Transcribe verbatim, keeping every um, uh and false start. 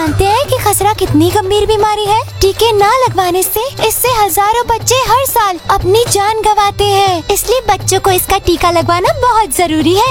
जानते हैं कि खसरा कितनी गंभीर बीमारी है? टीके ना लगवाने से इससे हजारों बच्चे हर साल अपनी जान गंवाते हैं। इसलिए बच्चों को इसका टीका लगवाना बहुत जरूरी है।